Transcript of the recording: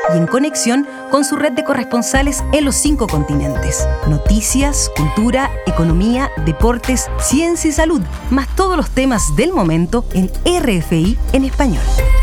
y en conexión con su red de corresponsales en los 5 continentes. Noticias, cultura, economía, deportes, ciencia y salud, más todos los temas del momento en RFI en español.